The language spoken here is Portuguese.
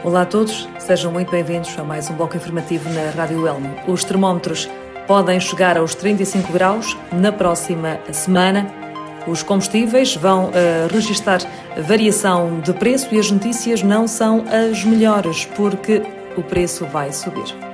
Olá a todos, sejam muito bem-vindos a mais um bloco informativo na Rádio Elmo. Os termómetros podem chegar aos 35 graus na próxima semana. Os combustíveis vão registrar variação de preço e as notícias não são as melhores porque o preço vai subir.